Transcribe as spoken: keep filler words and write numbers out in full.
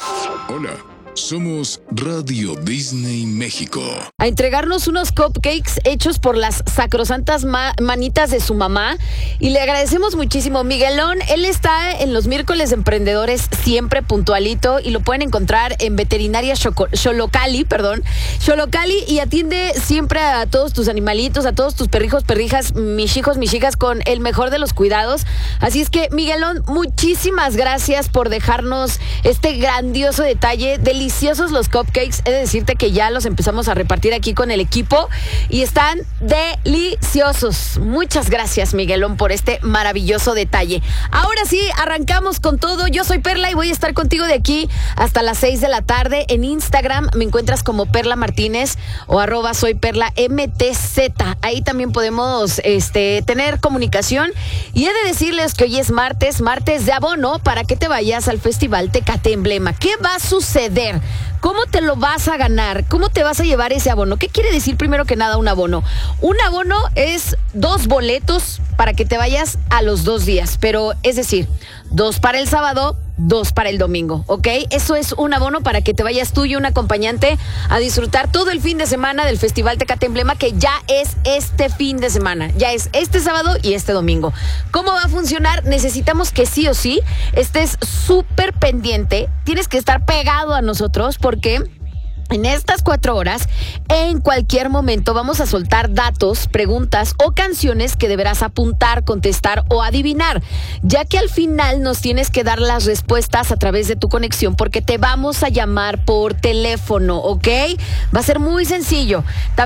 Hola, somos Radio Disney México. A entregarnos unos cupcakes hechos por las sacrosantas ma- manitas de su mamá. Y le agradecemos muchísimo. Miguelón, él está en los miércoles emprendedores siempre puntualito y lo pueden encontrar en Veterinaria Xoco- Xolocali, perdón, Xolocali, y atiende siempre a todos tus animalitos, a todos tus perrijos, perrijas, mis hijos, mis hijas, con el mejor de los cuidados. Así es que, Miguelón, muchísimas gracias por dejarnos este grandioso detalle. Deliciosos los cupcakes. He de decirte que ya los empezamos a repartir aquí con el equipo y están deliciosos. Muchas gracias, Miguelón, por este maravilloso detalle. Ahora sí, arrancamos con todo. Yo soy Perla y voy a estar contigo de aquí hasta las seis de la tarde. En Instagram me encuentras como Perla Martínez o arroba soy Perla M T Z. Ahí también podemos este, tener comunicación. Y he de decirles que hoy es martes, martes de abono para que te vayas al Festival Tecate Emblema. ¿Qué va a suceder? ¿Cómo te lo vas a ganar? ¿Cómo te vas a llevar ese abono? ¿Qué quiere decir primero que nada un abono? Un abono es dos boletos para que te vayas a los dos días, pero es decir, dos para el sábado, dos para el domingo, ¿ok? Eso es un abono para que te vayas tú y un acompañante a disfrutar todo el fin de semana del Festival Tecate Emblema, que ya es este fin de semana, ya es este sábado y este domingo. ¿Cómo va a funcionar? Necesitamos que sí o sí estés súper pendiente, tienes que estar pegado a nosotros porque en estas cuatro horas, en cualquier momento vamos a soltar datos, preguntas o canciones que deberás apuntar, contestar o adivinar, ya que al final nos tienes que dar las respuestas a través de tu conexión porque te vamos a llamar por teléfono, ¿ok? Va a ser muy sencillo.